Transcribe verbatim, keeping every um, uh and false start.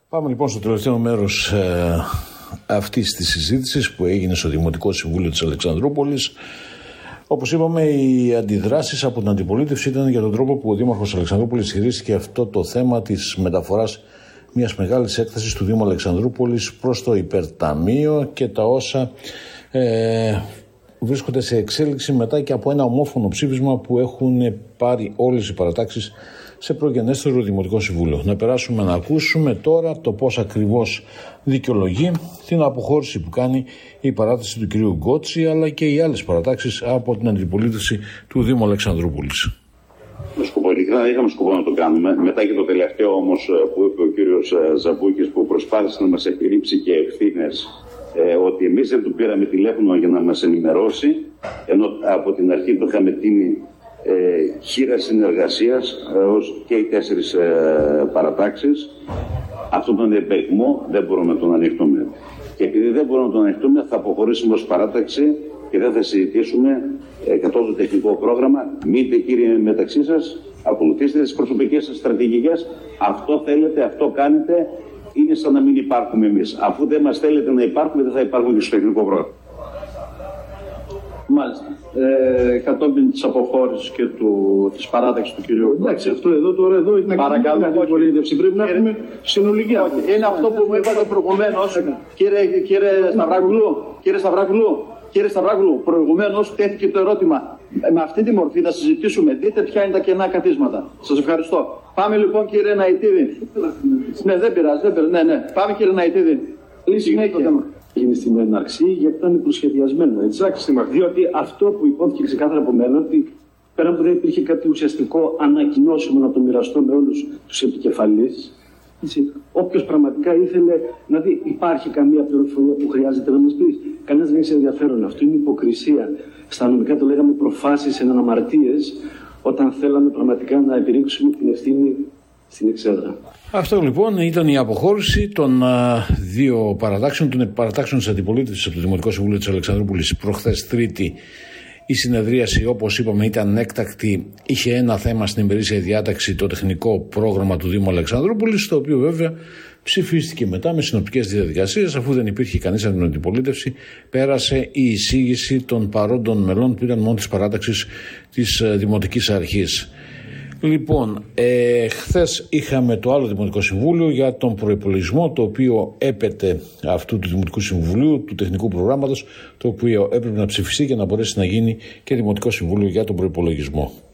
Πάμε λοιπόν στο τελευταίο μέρος ε, αυτής της συζήτησης που έγινε στο Δημοτικό Συμβούλιο της Αλεξανδρούπολης. Όπως είπαμε, οι αντιδράσεις από την αντιπολίτευση ήταν για τον τρόπο που ο Δήμαρχος Αλεξανδρούπολης χειρίστηκε αυτό το θέμα της μεταφοράς μιας μεγάλης έκθεσης του Δήμου Αλεξανδρούπολης προς το υπερταμείο και τα όσα ε, βρίσκονται σε εξέλιξη μετά και από ένα ομόφωνο ψήφισμα που έχουν πάρει όλες οι παρατάξεις σε προγενέστερο Δημοτικό Συμβούλιο. Να περάσουμε να ακούσουμε τώρα το πώς ακριβώς δικαιολογεί την αποχώρηση που κάνει η παράταση του κυρίου Γκότση, αλλά και οι άλλες παρατάξεις από την αντιπολίτευση του Δήμου Αλεξανδρούπολης. Σκοπό, ειλικρινά δεν είχαμε σκοπό να το κάνουμε. Μετά και το τελευταίο όμως που είπε ο κύριος Ζαμπούκης, που προσπάθησε να μας επιρρύψει και ευθύνες, ε, ότι εμείς δεν του πήραμε τηλέφωνο για να μας ενημερώσει, ενώ από την αρχή το είχαμε τίνει ε, χείρα συνεργασίας ε, ως και οι τέσσερις ε, παρατάξεις. Αυτό τον επεκμό δεν μπορούμε να τον ανοιχτούμε. Και επειδή δεν μπορούμε να τον ανοιχτούμε, θα αποχωρήσουμε ως παράταξη και δεν θα συζητήσουμε ε, καθόλου το τεχνικό πρόγραμμα. Μείνετε, κύριε, μεταξύ σας, ακολουθήστε τις προσωπικές σας στρατηγικές. Αυτό θέλετε, αυτό κάνετε. Είναι σαν να μην υπάρχουμε εμείς. Αφού δεν μας θέλετε να υπάρχουμε, δεν θα υπάρχουμε και στο τεχνικό πρόγραμμα. Μάλιστα. Ε, κατόπιν της αποχώρησης και του, της παράταξης του κυρίου. Εντάξει, αυτό εδώ τώρα εδώ είναι παρακαλώ, την αντιπολίτευση. Πρέπει να έχουμε συνολική. Όχι, είναι αυτό που μου είπατε προηγουμένως, κύριε, κύριε Σταυράκουλου, κύριε Σταυράκουλου, κύριε Σταυράκουλου, προηγουμένως τέθηκε το ερώτημα. Με αυτή τη μορφή θα συζητήσουμε. Δείτε ποια είναι τα κενά καθίσματα. Σας ευχαριστώ. Πάμε λοιπόν, κύριε Ναϊτίδη. Ναι, δεν πειράζει, δεν πειράζει. Ναι, ναι. Πάμε, κύριε Ναϊτίδη. Λύση το θέμα. Είναι στην έναρξη γιατί ήταν προσχεδιασμένο. Έτσι, διότι αυτό που υπόθηκε ξεκάθαρα από μένα, ότι πέρα που δεν υπήρχε κάτι ουσιαστικό ανακοινώσιμο να το μοιραστώ με όλους τους επικεφαλείς, όποιος πραγματικά ήθελε να δει, υπάρχει καμία πληροφορία που χρειάζεται να μας πει. Κανένας δεν έχει ενδιαφέρον. Αυτό είναι υποκρισία. Στα νομικά το λέγαμε προφάσεις εν αναμαρτίες, όταν θέλαμε πραγματικά να επιρρήξουμε την ευθύνη στην εξέδρα. Αυτό λοιπόν ήταν η αποχώρηση των α, δύο παρατάξεων, των παρατάξεων της αντιπολίτευσης από το Δημοτικό Συμβούλιο της Αλεξανδρούπολης. Προχθές Τρίτη η συνεδρίαση, όπως είπαμε, ήταν έκτακτη. Είχε ένα θέμα στην ημερήσια διάταξη, το τεχνικό πρόγραμμα του Δήμου Αλεξανδρούπολης, το οποίο βέβαια ψηφίστηκε μετά με συνοπτικές διαδικασίες, αφού δεν υπήρχε κανείς από την αντιπολίτευση. Πέρασε η εισήγηση των παρόντων μελών που ήταν μόνο της παράταξης της Δημοτικής Αρχής. Λοιπόν, ε, χθες είχαμε το άλλο Δημοτικό Συμβούλιο για τον προϋπολογισμό, το οποίο έπεται αυτού του Δημοτικού Συμβουλίου, του τεχνικού προγράμματος, το οποίο έπρεπε να ψηφιστεί και να μπορέσει να γίνει και Δημοτικό Συμβούλιο για τον προϋπολογισμό.